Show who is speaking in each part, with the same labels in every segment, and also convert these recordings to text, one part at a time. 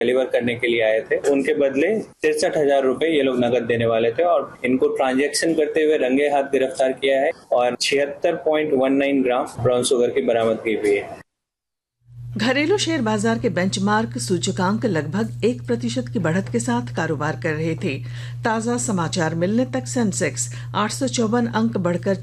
Speaker 1: Deliver करने के लिए आए थे। उनके बदले 63,000 रुपए ये लोग नकद देने वाले थे और इनको ट्रांजैक्शन करते हुए रंगे हाथ गिरफ्तार किया है और 76.19 ग्राम ब्राउन शुगर की बरामदगी हुई है।
Speaker 2: घरेलू शेयर बाजार के बेंचमार्क सूचकांक लगभग 1% की बढ़त के साथ कारोबार कर रहे थे। ताजा समाचार मिलने तक सेंसेक्स 854 अंक बढ़कर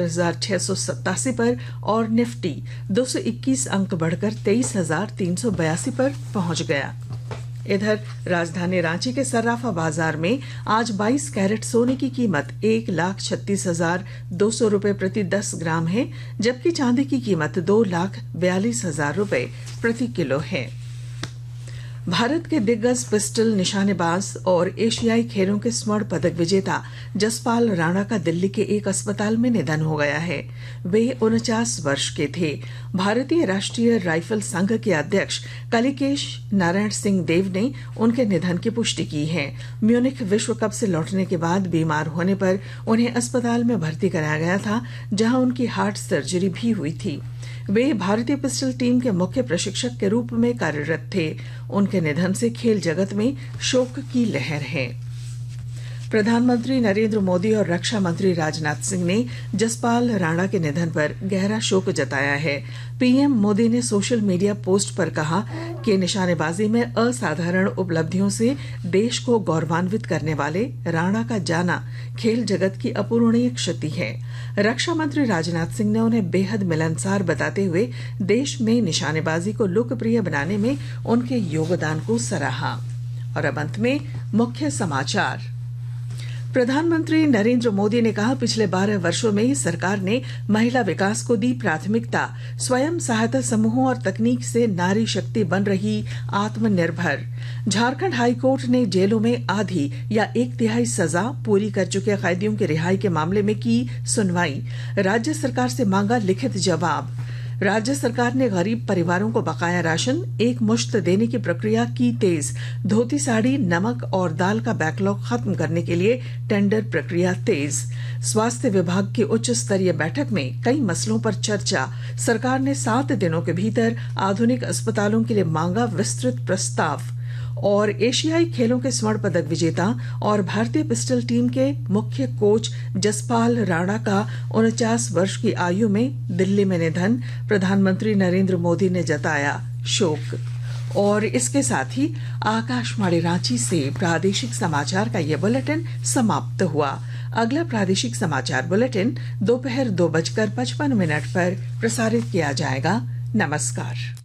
Speaker 2: 74,687 पर और निफ्टी 221 अंक बढ़कर 23,382 पर पहुंच गया। इधर राजधानी रांची के सर्राफा बाजार में आज 22 कैरेट सोने की कीमत 1,36,200 रुपए प्रति 10 ग्राम है, जबकि चांदी की कीमत 2,42,000 रुपए प्रति किलो है। भारत के दिग्गज पिस्टल निशानेबाज और एशियाई खेलों के स्वर्ण पदक विजेता जसपाल राणा का दिल्ली के एक अस्पताल में निधन हो गया है। वे 49 वर्ष के थे। भारतीय राष्ट्रीय राइफल संघ के अध्यक्ष कलिकेश नारायण सिंह देव ने उनके निधन की पुष्टि की है। म्यूनिख विश्व कप से लौटने के बाद बीमार होने पर उन्हें अस्पताल में भर्ती कराया गया था, जहां उनकी हार्ट सर्जरी भी हुई थी। वे भारतीय पिस्टल टीम के मुख्य प्रशिक्षक के रूप में कार्यरत थे। उनके निधन से खेल जगत में शोक की लहर है। प्रधानमंत्री नरेंद्र मोदी और रक्षा मंत्री राजनाथ सिंह ने जसपाल राणा के निधन पर गहरा शोक जताया है। पीएम मोदी ने सोशल मीडिया पोस्ट पर कहा कि निशानेबाजी में असाधारण उपलब्धियों से देश को गौरवान्वित करने वाले राणा का जाना खेल जगत की अपूरणीय क्षति है। रक्षा मंत्री राजनाथ सिंह ने उन्हें बेहद मिलनसार बताते हुए देश में निशानेबाजी को लोकप्रिय बनाने में उनके योगदान को सराहा। और अब अंत में मुख्य समाचार। प्रधानमंत्री नरेंद्र मोदी ने कहा, पिछले 12 वर्षों में सरकार ने महिला विकास को दी प्राथमिकता। स्वयं सहायता समूहों और तकनीक से नारी शक्ति बन रही आत्मनिर्भर। झारखंड हाईकोर्ट ने जेलों में आधी या 1/3 सजा पूरी कर चुके कैदियों की रिहाई के मामले में की सुनवाई। राज्य सरकार से मांगा लिखित जवाब। राज्य सरकार ने गरीब परिवारों को बकाया राशन एक मुश्त देने की प्रक्रिया की तेज। धोती साड़ी, नमक और दाल का बैकलॉग खत्म करने के लिए टेंडर प्रक्रिया तेज। स्वास्थ्य विभाग की उच्च स्तरीय बैठक में कई मसलों पर चर्चा। सरकार ने 7 दिनों के भीतर आधुनिक अस्पतालों के लिए मांगा विस्तृत प्रस्ताव। और एशियाई खेलों के स्वर्ण पदक विजेता और भारतीय पिस्टल टीम के मुख्य कोच जसपाल राणा का 49 वर्ष की आयु में दिल्ली में निधन। प्रधानमंत्री नरेंद्र मोदी ने जताया शोक। और इसके साथ ही आकाशवाणी रांची से प्रादेशिक समाचार का ये बुलेटिन समाप्त हुआ। अगला प्रादेशिक समाचार बुलेटिन दोपहर 2:55 पर प्रसारित किया जाएगा। नमस्कार।